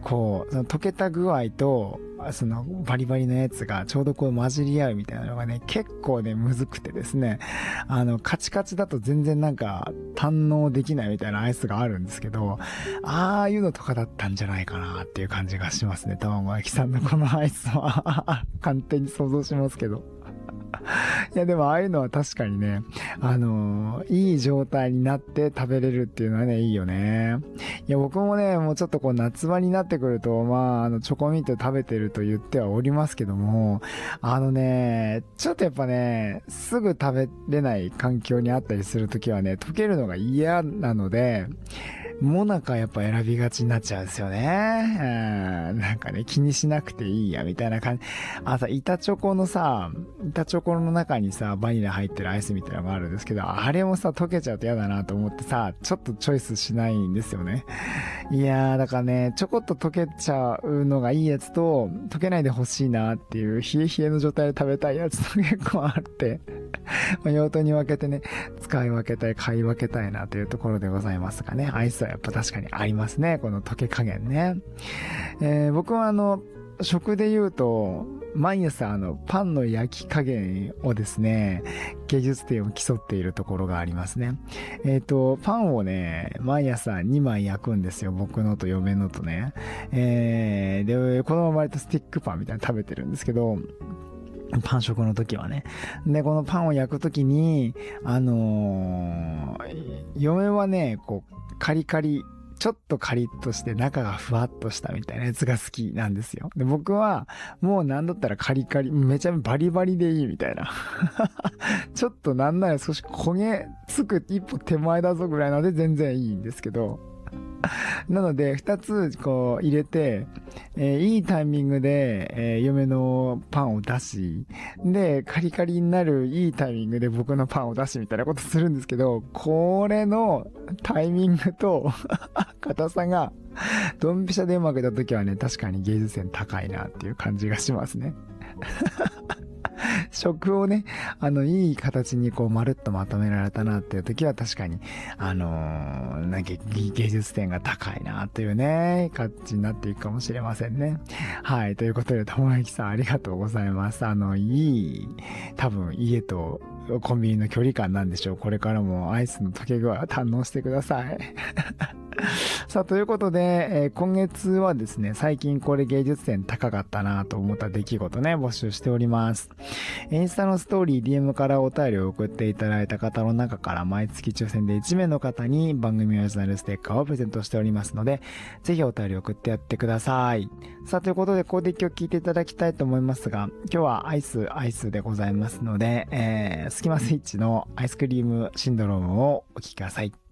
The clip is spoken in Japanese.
こう、その溶けた具合と、そのバリバリのやつがちょうどこう混じり合うみたいなのがね、結構ね、むずくてですね、カチカチだと全然なんか堪能できないみたいなアイスがあるんですけど、ああいうのとかだったんじゃないかなっていう感じがしますね。卵焼きさんのこのアイスは、勝手に想像しますけど。いやでもああいうのは確かにね、いい状態になって食べれるっていうのはね、いいよね。いや僕もね、もうちょっとこう夏場になってくると、まあ、チョコミント食べてると言ってはおりますけども、ちょっとやっぱね、すぐ食べれない環境にあったりするときはね、溶けるのが嫌なので、もなかやっぱ選びがちになっちゃうんですよね。なんかね、気にしなくていいや、みたいな感じ。板チョコの中にさ、バニラ入ってるアイスみたいなのがあるんですけど、あれもさ、溶けちゃうと嫌だなと思ってさ、ちょっとチョイスしないんですよね。いやー、だからね、ちょこっと溶けちゃうのがいいやつと、溶けないでほしいなっていう、冷え冷えの状態で食べたいやつと結構あって、用途に分けてね、使い分けたい、買い分けたいなというところでございますがね、アイスはやっぱ確かにありますね、この溶け加減ね。僕は食で言うと、毎朝パンの焼き加減をですね、芸術点を競っているところがありますね。パンをね、毎朝2枚焼くんですよ。僕のと嫁のとね。で、子供は割とスティックパンみたいなの食べてるんですけど、パン食の時はね。で、このパンを焼く時に、嫁はね、こう、カリカリ、ちょっとカリッとして中がふわっとしたみたいなやつが好きなんですよ。で、僕はもうなんだったらカリカリ、めちゃバリバリでいいみたいな。ちょっとなんなら少し焦げつく一歩手前だぞぐらいなので全然いいんですけど。なので、二つこう入れて、いいタイミングで、嫁のパンを出し、で、カリカリになるいいタイミングで僕のパンを出しみたいなことするんですけど、これのタイミングと硬さが、ドンピシャでうまくいった時はね、確かに芸術点高いなっていう感じがしますね。食をね、いい形にこう、まるっとまとめられたなっていう時は確かに、なんか芸術点が高いなというね、感じになっていくかもしれませんね。はい。ということで、ともやきさんありがとうございます。多分家とコンビニの距離感なんでしょう。これからもアイスの溶け具合を堪能してください。さあ、ということで、今月はですね、最近これ芸術点高かったなと思った出来事ね、募集しております。インスタのストーリー、DM からお便りを送っていただいた方の中から毎月抽選で1名の方に番組オリジナルステッカーをプレゼントしておりますので、ぜひお便り送ってやってください。さあ、ということで、コーデッキを聞いていただきたいと思いますが、今日はアイスでございますので、スキマスイッチのアイスクリームシンドロームをお聞きください。